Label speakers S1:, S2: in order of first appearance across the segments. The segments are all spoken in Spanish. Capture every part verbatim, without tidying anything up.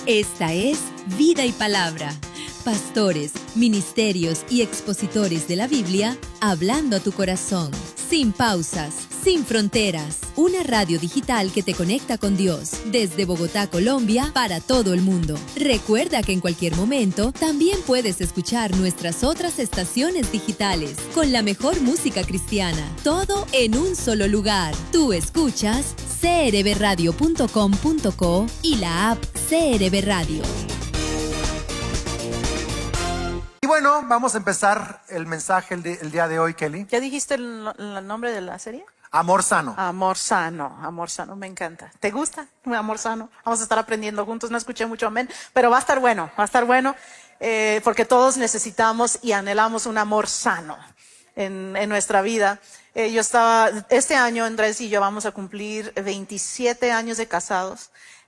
S1: Esta es Vida y Palabra. Pastores, ministerios y expositores de la Biblia hablando a tu corazón. Sin pausas, sin fronteras. Una radio digital que te conecta con Dios. Desde Bogotá, Colombia, para todo el mundo. Recuerda que en cualquier momento también puedes escuchar nuestras otras estaciones digitales. Con la mejor música cristiana. Todo en un solo lugar. Tú escuchas c r b radio punto com punto co y la app C R B Radio.
S2: Y bueno, vamos a empezar el mensaje el, de, el día de hoy, Kelly.
S3: ¿Ya dijiste el, el nombre de la serie?
S2: Amor sano.
S3: Amor sano, amor sano, me encanta. ¿Te gusta? Amor sano. Vamos a estar aprendiendo juntos, no escuché mucho amén, pero va a estar bueno, va a estar bueno, eh, porque todos necesitamos y anhelamos un amor sano en, en nuestra vida. Eh, yo estaba, este año Andrés y yo vamos a cumplir veintisiete años de casados.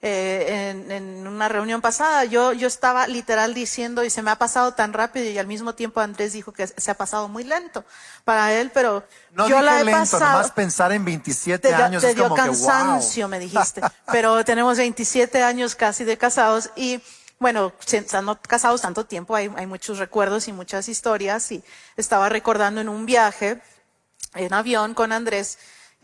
S3: Eh, en, en una reunión pasada, yo, yo estaba literal diciendo, y se me ha pasado tan rápido, y al mismo tiempo Andrés dijo que se ha pasado muy lento para él, pero
S2: no
S3: yo la he
S2: lento,
S3: pasado.
S2: Nomás pensar en veintisiete
S3: te,
S2: años
S3: te
S2: es
S3: dio
S2: como
S3: cansancio,
S2: que wow.
S3: Me dijiste, pero tenemos veintisiete años casi de casados y bueno, estando casados tanto tiempo, hay, hay muchos recuerdos y muchas historias, y estaba recordando en un viaje en avión con Andrés,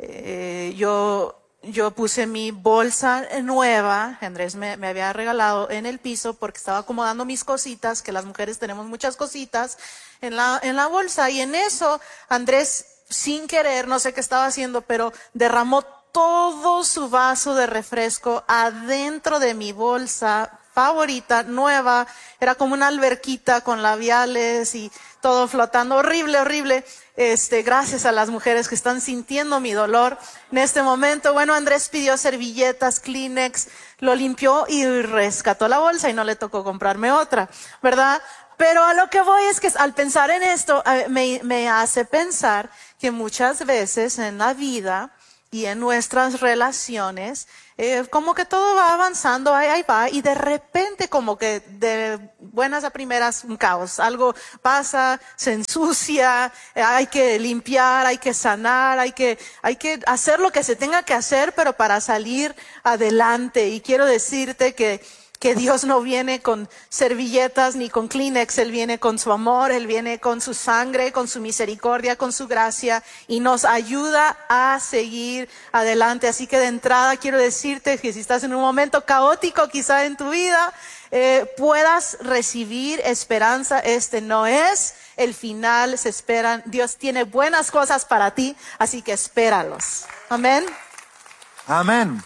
S3: eh, yo Yo puse mi bolsa nueva, Andrés me, me había regalado en el piso porque estaba acomodando mis cositas, que las mujeres tenemos muchas cositas en la, en la bolsa, y en eso Andrés, sin querer, no sé qué estaba haciendo, pero derramó todo su vaso de refresco adentro de mi bolsa favorita, nueva, era como una alberquita con labiales y todo flotando, horrible, horrible. Este, gracias a las mujeres que están sintiendo mi dolor en este momento. Bueno, Andrés pidió servilletas, Kleenex, lo limpió y rescató la bolsa y no le tocó comprarme otra, ¿verdad? Pero a lo que voy es que al pensar en esto, me, me hace pensar que muchas veces en la vida y en nuestras relaciones, eh, como que todo va avanzando, ahí, ahí va, y de repente como que de buenas a primeras un caos, algo pasa, se ensucia, eh, hay que limpiar, hay que sanar, hay que, hay que hacer lo que se tenga que hacer, pero para salir adelante. Y quiero decirte que que Dios no viene con servilletas ni con Kleenex, Él viene con su amor, Él viene con su sangre, con su misericordia, con su gracia, y nos ayuda a seguir adelante. Así que de entrada quiero decirte que si estás en un momento caótico quizá en tu vida, eh, puedas recibir esperanza. Este no es el final, se esperan. Dios tiene buenas cosas para ti, así que espéralos. Amén.
S2: Amén.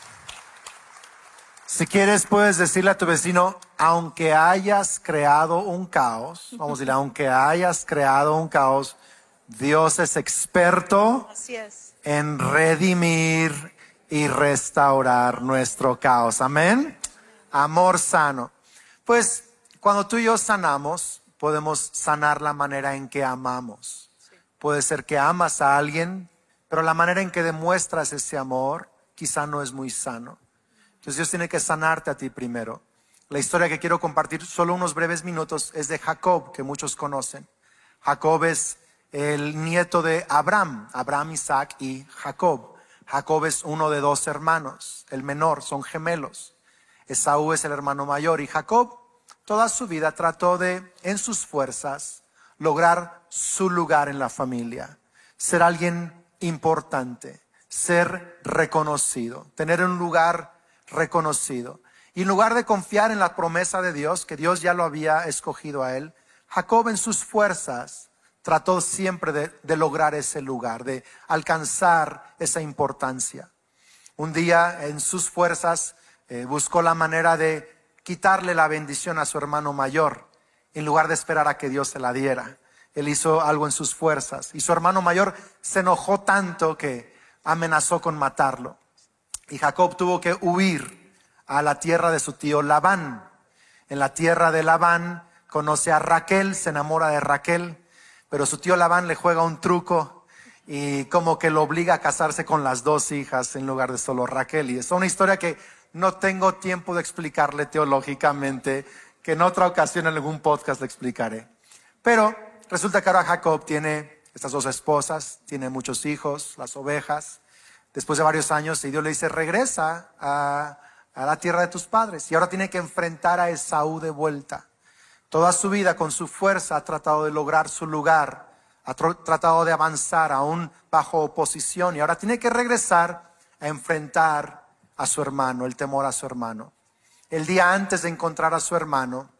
S2: Si quieres, puedes decirle a tu vecino, aunque hayas creado un caos, vamos a decirle, aunque hayas creado un caos, Dios es experto
S3: Así es.
S2: en redimir y restaurar nuestro caos. Amén. Amor sano. Pues cuando tú y yo sanamos, podemos sanar la manera en que amamos. Sí. Puede ser que amas a alguien, pero la manera en que demuestras ese amor quizá no es muy sano. Entonces Dios tiene que sanarte a ti primero. La historia que quiero compartir solo unos breves minutos es de Jacob, que muchos conocen. Jacob es el nieto de Abraham, Abraham, Isaac y Jacob. Jacob es uno de dos hermanos, el menor, son gemelos. Esaú es el hermano mayor, y Jacob toda su vida trató de, en sus fuerzas, lograr su lugar en la familia, ser alguien importante, ser reconocido, tener un lugar reconocido. Y en lugar de confiar en la promesa de Dios, que Dios ya lo había escogido a él, Jacob en sus fuerzas trató siempre de, de lograr ese lugar, de alcanzar esa importancia. Un día en sus fuerzas eh, buscó la manera de quitarle la bendición a su hermano mayor, en lugar de esperar a que Dios se la diera. Él hizo algo en sus fuerzas y su hermano mayor se enojó tanto que amenazó con matarlo. Y Jacob tuvo que huir a la tierra de su tío Labán. En la tierra de Labán conoce a Raquel, se enamora de Raquel, pero su tío Labán le juega un truco y como que lo obliga a casarse con las dos hijas en lugar de solo Raquel. Y es una historia que no tengo tiempo de explicarle teológicamente, que en otra ocasión en algún podcast le explicaré. Pero resulta que ahora Jacob tiene estas dos esposas, tiene muchos hijos, las ovejas. Después de varios años, y Dios le dice, regresa a, a la tierra de tus padres. Y ahora tiene que enfrentar a Esaú de vuelta. Toda su vida con su fuerza ha tratado de lograr su lugar, ha tr- tratado de avanzar aún bajo oposición. Y ahora tiene que regresar a enfrentar a su hermano, el temor a su hermano. El día antes de encontrar a su hermano,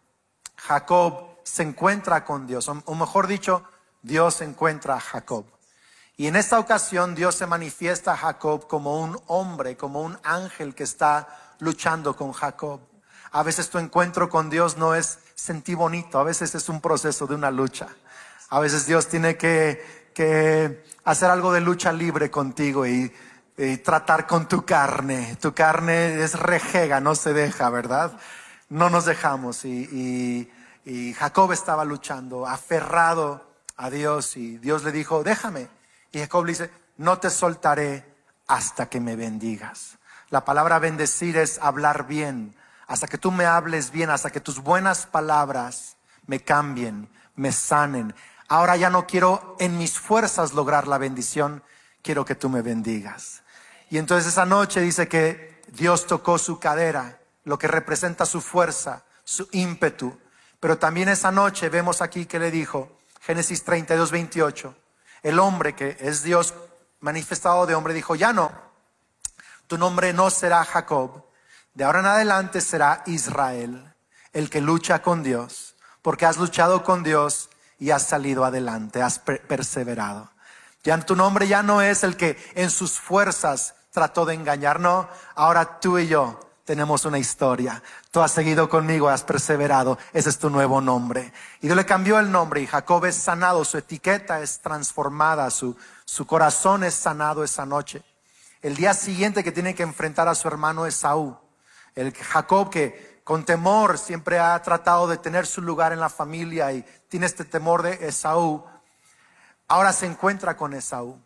S2: Jacob se encuentra con Dios, o mejor dicho, Dios encuentra a Jacob. Y en esta ocasión Dios se manifiesta a Jacob como un hombre, como un ángel que está luchando con Jacob. A veces tu encuentro con Dios no es sentir bonito, a veces es un proceso de una lucha. A veces Dios tiene que, que hacer algo de lucha libre contigo y, y tratar con tu carne. Tu carne es rejega, no se deja, ¿verdad? No nos dejamos. Y, y, y Jacob estaba luchando, aferrado a Dios, y Dios le dijo, déjame. Y Jacob le dice, no te soltaré hasta que me bendigas. La palabra bendecir es hablar bien. Hasta que tú me hables bien, hasta que tus buenas palabras me cambien, me sanen. Ahora ya no quiero en mis fuerzas lograr la bendición, quiero que tú me bendigas. Y entonces esa noche dice que Dios tocó su cadera, lo que representa su fuerza, su ímpetu. Pero también esa noche vemos aquí que le dijo, Génesis treinta y dos, veintiocho, el hombre que es Dios manifestado de hombre dijo, ya no, tu nombre no será Jacob, de ahora en adelante será Israel, el que lucha con Dios, porque has luchado con Dios y has salido adelante, has per- perseverado. Ya tu nombre ya no es el que en sus fuerzas trató de engañar, no, ahora tú y yo tenemos una historia. Tú has seguido conmigo, has perseverado, ese es tu nuevo nombre. Y Dios le cambió el nombre y Jacob es sanado, su etiqueta es transformada, su, su corazón es sanado esa noche. El día siguiente que tiene que enfrentar a su hermano Esaú, el Jacob que con temor siempre ha tratado de tener su lugar en la familia y tiene este temor de Esaú, ahora se encuentra con Esaú.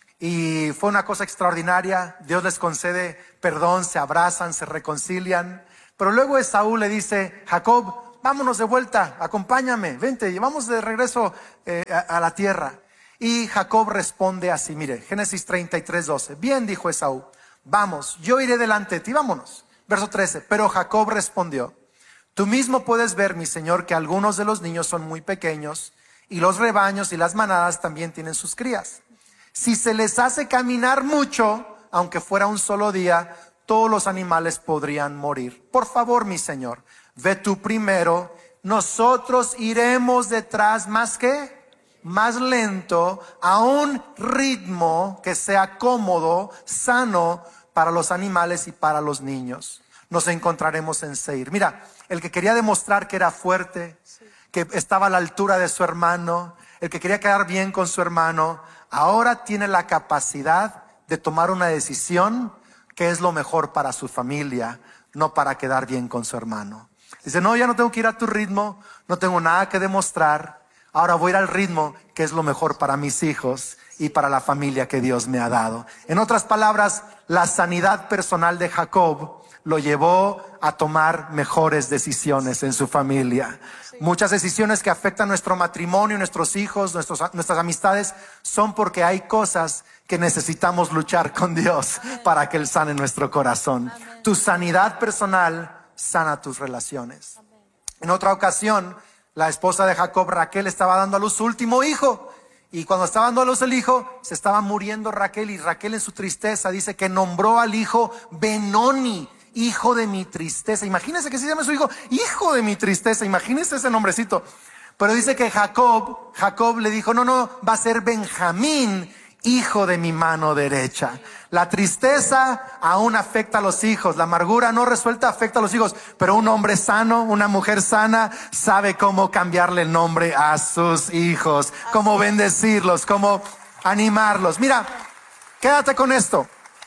S2: Y fue una cosa extraordinaria, Dios les concede perdón, se abrazan, se reconcilian. Pero luego Esaú le dice, Jacob, vámonos de vuelta, acompáñame, vente, vamos de regreso eh, a, a la tierra. Y Jacob responde así, mire, Génesis treinta y tres, doce. Bien, dijo Esaú, vamos, yo iré delante de ti, vámonos. Verso trece, pero Jacob respondió, tú mismo puedes ver, mi señor, que algunos de los niños son muy pequeños y los rebaños y las manadas también tienen sus crías. Si se les hace caminar mucho, aunque fuera un solo día, todos los animales podrían morir. Por favor, mi señor, ve tú primero, nosotros iremos detrás más que, más lento, a un ritmo que sea cómodo, sano para los animales y para los niños. Nos encontraremos en Seir. Mira, el que quería demostrar que era fuerte, que estaba a la altura de su hermano, el que quería quedar bien con su hermano, ahora tiene la capacidad de tomar una decisión que es lo mejor para su familia, no para quedar bien con su hermano. Dice, no, ya no tengo que ir a tu ritmo, no tengo nada que demostrar, ahora voy a ir al ritmo que es lo mejor para mis hijos y para la familia que Dios me ha dado. En otras palabras, la sanidad personal de Jacob lo llevó a tomar mejores decisiones en su familia. Sí. Muchas decisiones que afectan nuestro matrimonio, nuestros hijos, nuestros, nuestras amistades, son porque hay cosas que necesitamos luchar con Dios. Amén. Para que Él sane nuestro corazón. Amén. Tu sanidad personal sana tus relaciones. Amén. En otra ocasión, la esposa de Jacob, Raquel, estaba dando a luz su último hijo. Y cuando estaba dando a luz el hijo, se estaba muriendo Raquel. Y Raquel en su tristeza dice que nombró al hijo Benoni, hijo de mi tristeza. Imagínense que se llama su hijo, hijo de mi tristeza. Imagínense ese nombrecito. Pero dice que Jacob, Jacob le dijo, no, no, va a ser Benjamín, hijo de mi mano derecha. La tristeza aún afecta a los hijos. La amargura no resuelta afecta a los hijos. Pero un hombre sano, una mujer sana, sabe cómo cambiarle el nombre a sus hijos. Cómo bendecirlos, cómo animarlos. Mira, quédate con esto.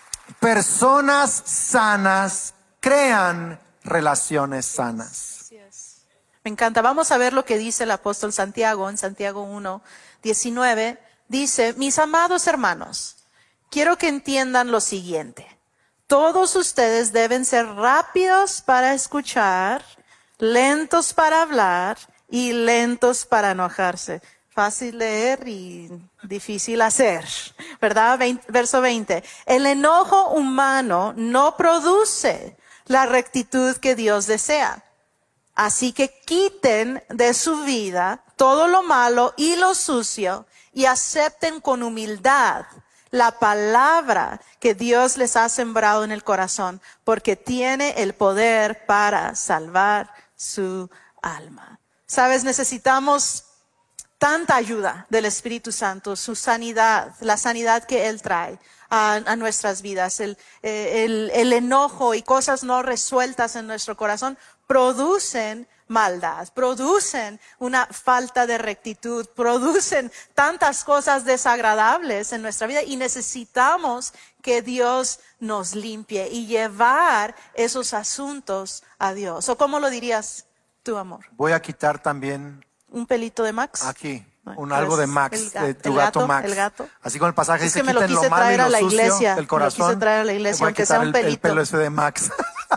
S2: Personas sanas crean relaciones sanas.
S3: Me encanta. Vamos a ver lo que dice el apóstol Santiago en Santiago uno, diecinueve. Dice, mis amados hermanos, quiero que entiendan lo siguiente. Todos ustedes deben ser rápidos para escuchar, lentos para hablar y lentos para enojarse. Fácil leer y difícil hacer, ¿verdad? veinte, verso veinte. El enojo humano no produce la rectitud que Dios desea. Así que quiten de su vida todo lo malo y lo sucio y acepten con humildad la palabra que Dios les ha sembrado en el corazón, porque tiene el poder para salvar su alma. Sabes, necesitamos tanta ayuda del Espíritu Santo, su sanidad, la sanidad que Él trae a, a nuestras vidas. El, el, el enojo y cosas no resueltas en nuestro corazón producen maldad, producen una falta de rectitud, producen tantas cosas desagradables en nuestra vida y necesitamos que Dios nos limpie y llevar esos asuntos a Dios. ¿O cómo lo dirías tú, amor?
S2: Voy a quitar también
S3: un pelito de Max.
S2: Aquí, un algo de Max,
S3: el gato,
S2: de tu
S3: el
S2: gato,
S3: gato
S2: Max.
S3: El gato.
S2: Así con el pasaje
S3: Es
S2: dice,
S3: que me lo
S2: quiten
S3: quise
S2: lo malo y
S3: traer a
S2: lo
S3: la
S2: sucio
S3: iglesia,
S2: del corazón.
S3: me lo quise traer a la iglesia,
S2: Te voy a
S3: aunque
S2: quitar
S3: sea un
S2: el, el
S3: pelito.
S2: pelo ese de Max.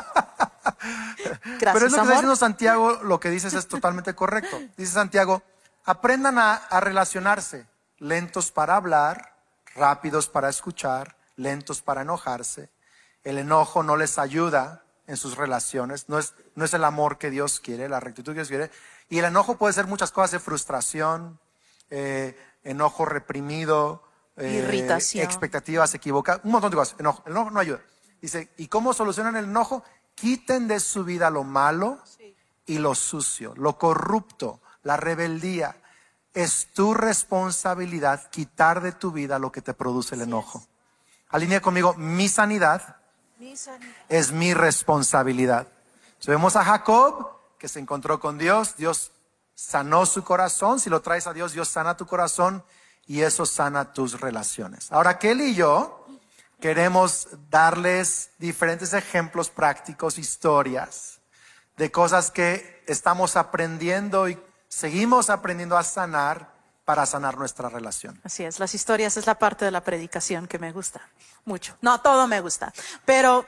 S3: Gracias,
S2: Pero es lo que está
S3: amor.
S2: diciendo Santiago, lo que dices es totalmente correcto. Dice Santiago, aprendan a, a relacionarse, lentos para hablar, rápidos para escuchar, lentos para enojarse. El enojo no les ayuda en sus relaciones, no es, no es el amor que Dios quiere, la rectitud que Dios quiere. Y el enojo puede ser muchas cosas de frustración, eh, enojo reprimido, eh,
S3: Irritación,
S2: expectativas equivocadas, un montón de cosas. Enojo, el enojo no ayuda. Dice, ¿y cómo solucionan el enojo? Quiten de su vida lo malo y lo sucio, lo corrupto, la rebeldía. Es tu responsabilidad quitar de tu vida lo que te produce el enojo. Alinea conmigo, mi sanidad,
S3: Mi sanidad
S2: es mi responsabilidad. Entonces, vemos a Jacob que se encontró con Dios, Dios sanó su corazón. Si lo traes a Dios, Dios sana tu corazón y eso sana tus relaciones. Ahora, Kelly y yo queremos darles diferentes ejemplos prácticos, historias de cosas que estamos aprendiendo y seguimos aprendiendo a sanar para sanar nuestra relación.
S3: Así es, las historias es la parte de la predicación que me gusta mucho. No, todo me gusta, pero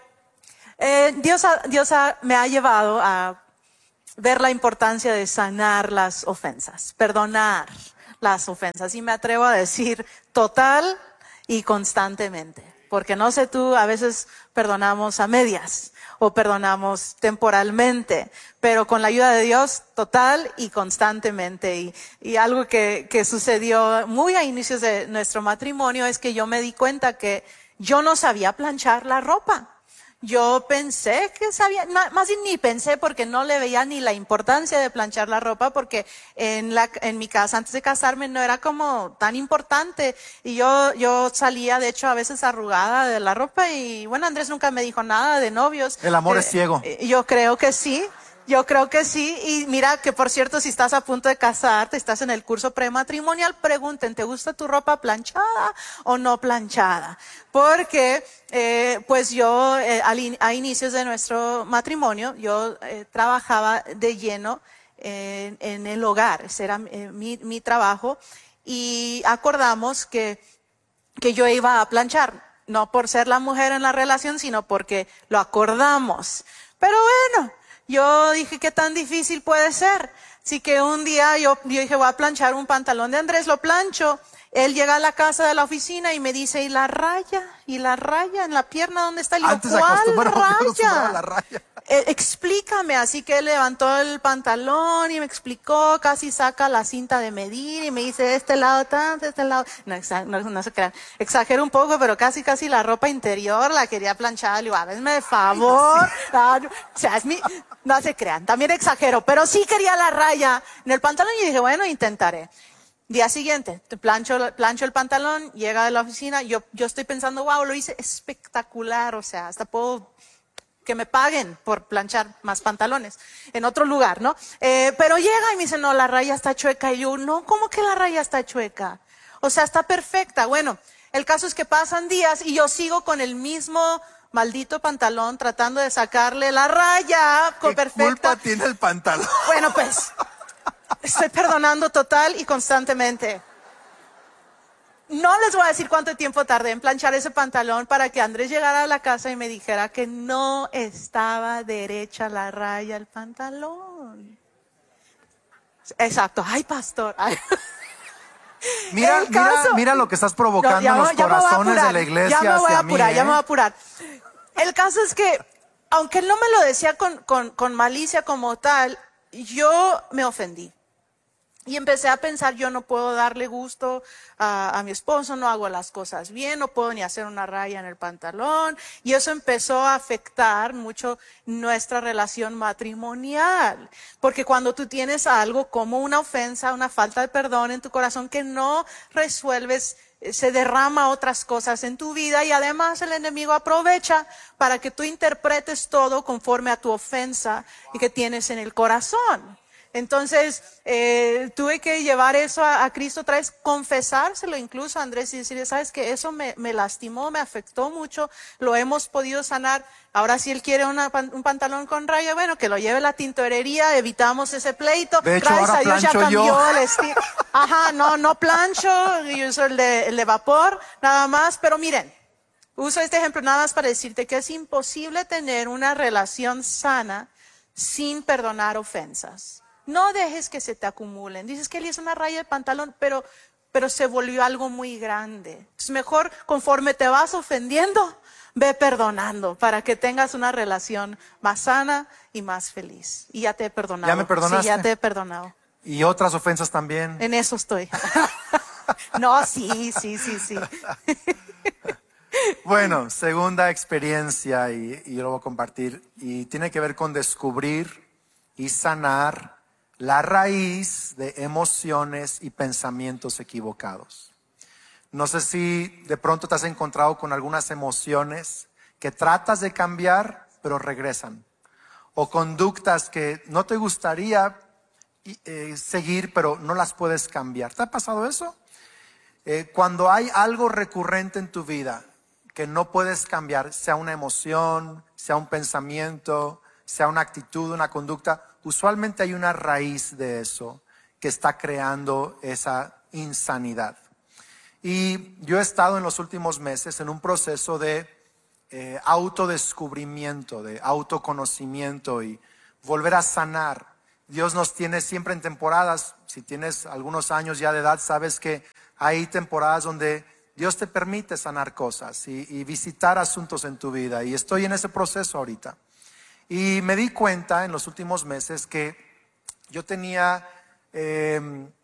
S3: eh, Dios, ha, Dios ha, me ha llevado a ver la importancia de sanar las ofensas, perdonar las ofensas. Y me atrevo a decir total y constantemente. Porque no sé tú, a veces perdonamos a medias o perdonamos temporalmente, pero con la ayuda de Dios total y constantemente. Y, y algo que, que sucedió muy a inicios de nuestro matrimonio es que yo me di cuenta que yo no sabía planchar la ropa. Yo pensé que sabía, más bien ni pensé porque no le veía ni la importancia de planchar la ropa porque en la, en mi casa antes de casarme no era como tan importante y yo, yo salía de hecho a veces arrugada de la ropa y bueno, Andrés nunca me dijo nada de novios.
S2: El amor
S3: eh,
S2: es ciego.
S3: Eh, yo creo que sí. Yo creo que sí, y mira que por cierto, si estás a punto de casarte, estás en el curso prematrimonial, pregunten, ¿te gusta tu ropa planchada o no planchada? Porque, eh, pues yo, eh, al in, a inicios de nuestro matrimonio, yo eh, trabajaba de lleno eh, en el hogar, ese era eh, mi, mi trabajo, y acordamos que, que yo iba a planchar, no por ser la mujer en la relación, sino porque lo acordamos. Pero bueno, yo dije, ¿qué tan difícil puede ser? Así que un día yo, yo dije, voy a planchar un pantalón de Andrés, lo plancho. Él llega a la casa de la oficina y me dice, ¿y la raya? ¿Y la raya en la pierna dónde está? Y yo,
S2: Antes
S3: ¿cuál
S2: acostumbraba
S3: raya?
S2: la raya.
S3: Eh, explícame. Así que él levantó el pantalón y me explicó, casi saca la cinta de medir y me dice, de este lado tanto, de este lado. No, exa- no, no se crean. Exagero un poco, pero casi, casi la ropa interior la quería planchar. Le digo, hazme de favor. Ah, no, o sea, es mi, no se crean. También exagero, pero sí quería la raya en el pantalón y dije, bueno, intentaré. Día siguiente, te plancho, plancho el pantalón, llega de la oficina, yo, yo estoy pensando, wow, lo hice espectacular, o sea, hasta puedo que me paguen por planchar más pantalones en otro lugar, ¿no? Eh, pero llega y me dice, no, la raya está chueca. Y yo, no, ¿cómo que la raya está chueca? O sea, está perfecta. Bueno, el caso es que pasan días y yo sigo con el mismo maldito pantalón tratando de sacarle la raya
S2: ¿Qué
S3: perfecta.
S2: culpa tiene el pantalón?
S3: Bueno, pues, estoy perdonando total y constantemente. No les voy a decir cuánto tiempo tardé en planchar ese pantalón para que Andrés llegara a la casa y me dijera que no estaba derecha la raya del pantalón. Exacto. Ay, pastor. Ay.
S2: Mira,
S3: El
S2: mira,
S3: caso-
S2: mira lo que estás provocando
S3: No, ya
S2: en
S3: me-
S2: los
S3: ya me voy a
S2: corazones
S3: apurar,
S2: de la iglesia
S3: Ya me voy a
S2: hacia mí,
S3: apurar, ya
S2: ¿eh?
S3: me voy a apurar. El caso es que aunque él no me lo decía con, con, con malicia como tal, yo me ofendí. Y empecé a pensar, yo no puedo darle gusto a, a mi esposo, no hago las cosas bien, no puedo ni hacer una raya en el pantalón. Y eso empezó a afectar mucho nuestra relación matrimonial. Porque cuando tú tienes algo como una ofensa, una falta de perdón en tu corazón que no resuelves, se derrama otras cosas en tu vida y además el enemigo aprovecha para que tú interpretes todo conforme a tu ofensa y que tienes en el corazón. Entonces, eh, tuve que llevar eso a, a Cristo otra vez, confesárselo incluso a Andrés y decirle, sabes que eso me, me lastimó, me afectó mucho, lo hemos podido sanar. Ahora si él quiere una, un pantalón con raya, bueno, que lo lleve a la tintorería, evitamos ese pleito.
S2: De hecho,
S3: Gracias
S2: ahora
S3: a Dios ya
S2: plancho
S3: cambió
S2: yo.
S3: el estilo. Ajá, no, no plancho, yo uso el de, el de vapor, nada más. Pero miren, uso este ejemplo nada más para decirte que es imposible tener una relación sana sin perdonar ofensas. No dejes que se te acumulen. Dices que él hizo una raya de pantalón, pero, pero se volvió algo muy grande. Es mejor, conforme te vas ofendiendo, ve perdonando para que tengas una relación más sana y más feliz. Y ya te he perdonado.
S2: ¿Ya me perdonaste?
S3: Sí, ya te he perdonado.
S2: Y otras ofensas también.
S3: En eso estoy. No, sí, sí, sí, sí.
S2: Bueno, segunda experiencia y, y yo lo voy a compartir. Y tiene que ver con descubrir y sanar la raíz de emociones y pensamientos equivocados. No sé si de pronto te has encontrado con algunas emociones que tratas de cambiar, pero regresan. O conductas que no te gustaría eh, seguir, pero no las puedes cambiar. ¿Te ha pasado eso? Eh, cuando hay algo recurrente en tu vida que no puedes cambiar, sea una emoción, sea un pensamiento, sea una actitud, una conducta, usualmente hay una raíz de eso que está creando esa insanidad. Y yo he estado en los últimos meses en un proceso de eh, autodescubrimiento, de autoconocimiento y volver a sanar. Dios nos tiene siempre en temporadas. Si tienes algunos años ya de edad, sabes que hay temporadas donde Dios te permite sanar cosas y, y visitar asuntos en tu vida. Y estoy en ese proceso ahorita. Y me di cuenta en los últimos meses que yo tenía eh,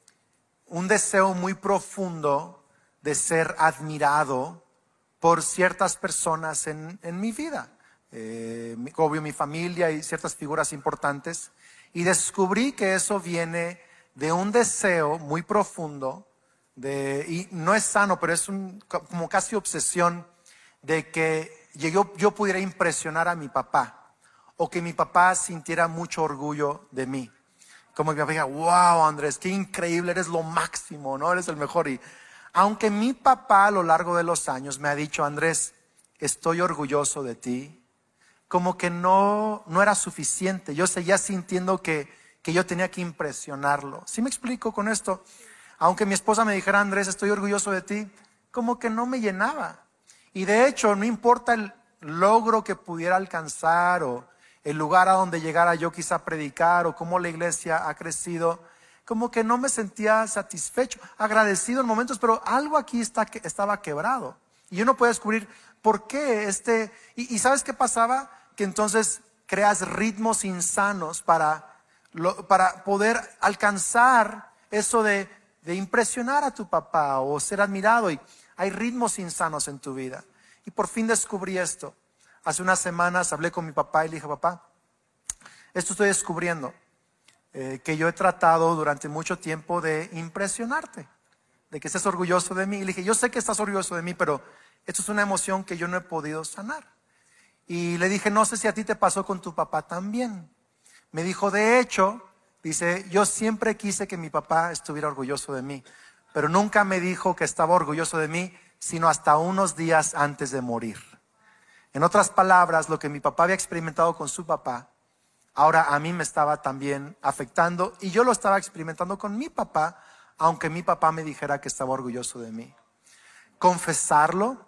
S2: un deseo muy profundo de ser admirado por ciertas personas en, en mi vida. Eh, obvio, mi familia y ciertas figuras importantes. Y descubrí que eso viene de un deseo muy profundo, de, y no es sano, pero es un, como casi obsesión, de que yo, yo pudiera impresionar a mi papá. O que mi papá sintiera mucho orgullo de mí. Como que mi papá diga, wow, Andrés, qué increíble, eres lo máximo, ¿no? Eres el mejor. Y aunque mi papá a lo largo de los años me ha dicho, Andrés, estoy orgulloso de ti, como que no, no era suficiente. Yo seguía sintiendo que, que yo tenía que impresionarlo. ¿Sí me explico con esto? Aunque mi esposa me dijera, Andrés, estoy orgulloso de ti, como que no me llenaba. Y de hecho, no importa el logro que pudiera alcanzar o el lugar a donde llegara yo quizá a predicar o cómo la iglesia ha crecido, como que no me sentía satisfecho, agradecido en momentos, pero algo aquí está, estaba quebrado. Y yo no podía descubrir por qué este... Y, y ¿sabes qué pasaba? Que entonces creas ritmos insanos para, lo, para poder alcanzar eso de, de impresionar a tu papá o ser admirado. Y hay ritmos insanos en tu vida. Y por fin descubrí esto. Hace unas semanas hablé con mi papá y le dije, papá, esto estoy descubriendo, eh, que yo he tratado durante mucho tiempo de impresionarte, de que estés orgulloso de mí. Y le dije, yo sé que estás orgulloso de mí, pero esto es una emoción que yo no he podido sanar. Y le dije, no sé si a ti te pasó con tu papá también. Me dijo, de hecho, dice, yo siempre quise que mi papá estuviera orgulloso de mí, pero nunca me dijo que estaba orgulloso de mí, sino hasta unos días antes de morir. En otras palabras, lo que mi papá había experimentado con su papá, ahora a mí me estaba también afectando y yo lo estaba experimentando con mi papá, aunque mi papá me dijera que estaba orgulloso de mí. Confesarlo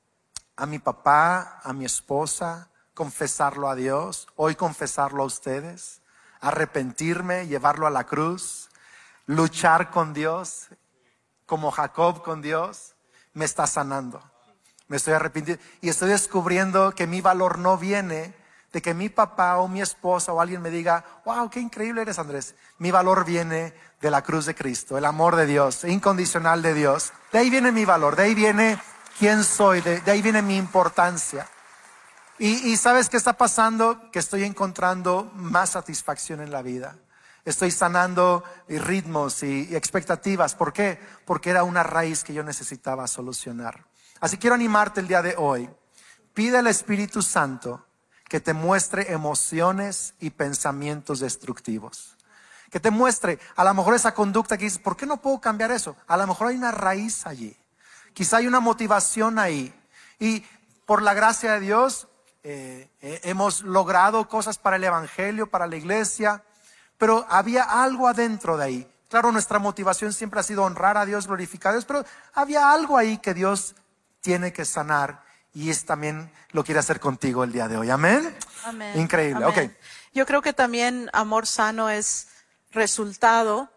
S2: a mi papá, a mi esposa, confesarlo a Dios, hoy confesarlo a ustedes, arrepentirme, llevarlo a la cruz, luchar con Dios, como Jacob con Dios, me está sanando. Me estoy arrepintiendo y estoy descubriendo que mi valor no viene de que mi papá o mi esposa o alguien me diga, wow, qué increíble eres, Andrés. Mi valor viene de la cruz de Cristo, el amor de Dios, incondicional de Dios. De ahí viene mi valor, de ahí viene quién soy, de, de ahí viene mi importancia. Y, y ¿sabes qué está pasando? Que estoy encontrando más satisfacción en la vida. Estoy sanando ritmos y, y expectativas. ¿Por qué? Porque era una raíz que yo necesitaba solucionar. Así quiero animarte el día de hoy. Pide al Espíritu Santo que te muestre emociones y pensamientos destructivos. Que te muestre a lo mejor esa conducta que dices, ¿por qué no puedo cambiar eso? A lo mejor hay una raíz allí. Quizá hay una motivación ahí. Y por la gracia de Dios eh, eh, hemos logrado cosas para el Evangelio, para la iglesia. Pero había algo adentro de ahí. Claro, nuestra motivación siempre ha sido honrar a Dios, glorificar a Dios, pero había algo ahí que Dios tiene que sanar y es también lo quiere hacer contigo el día de hoy. Amén.
S3: Amén.
S2: Increíble.
S3: Amén.
S2: Ok.
S3: Yo creo que también amor sano es resultado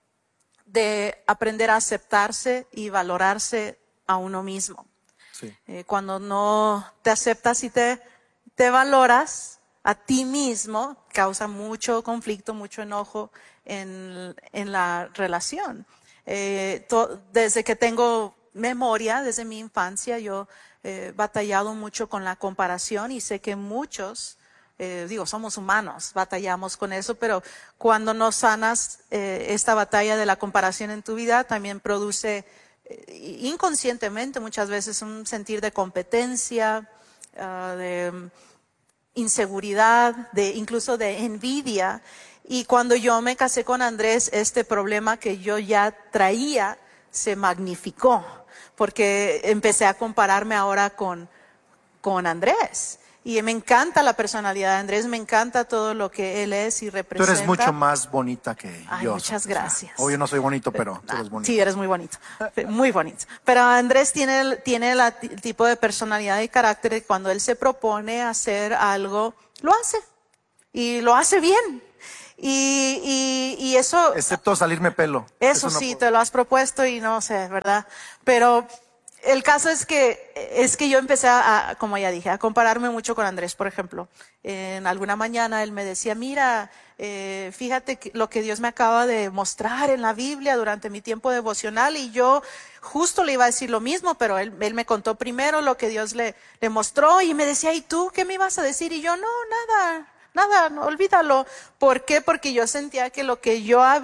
S3: de aprender a aceptarse y valorarse a uno mismo.
S2: Sí.
S3: Eh, cuando no te aceptas y te, te valoras a ti mismo, causa mucho conflicto, mucho enojo en, en la relación. Eh, to, desde que tengo memoria, desde mi infancia, yo he eh, batallado mucho con la comparación y sé que muchos, eh, digo, somos humanos, batallamos con eso, pero cuando no sanas eh, esta batalla de la comparación en tu vida, también produce eh, inconscientemente muchas veces un sentir de competencia, uh, de inseguridad, de incluso de envidia. Y cuando yo me casé con Andrés, este problema que yo ya traía se magnificó, porque empecé a compararme ahora con, con Andrés. Y me encanta la personalidad de Andrés, me encanta todo lo que él es y representa.
S2: Tú eres mucho más bonita que
S3: Ay,
S2: yo.
S3: muchas gracias.
S2: O sea, obvio no soy bonito, pero tú eres bonito.
S3: Sí, eres muy bonito, muy bonito. Pero Andrés tiene, el, tiene la, el tipo de personalidad y carácter que cuando él se propone hacer algo, lo hace. Y lo hace bien. Y, y, y eso...
S2: Excepto salirme pelo.
S3: Eso,
S2: Eso no
S3: sí,
S2: puedo.
S3: te lo has propuesto y no sé, ¿verdad? Pero el caso es que, es que yo empecé a, como ya dije, a compararme mucho con Andrés, por ejemplo. En alguna mañana él me decía, mira, eh, fíjate que lo que Dios me acaba de mostrar en la Biblia durante mi tiempo devocional, y yo justo le iba a decir lo mismo, pero él, él me contó primero lo que Dios le, le mostró y me decía, ¿y tú qué me ibas a decir? Y yo, no, nada. Nada, no, olvídalo. ¿Por qué? Porque yo sentía que lo que yo había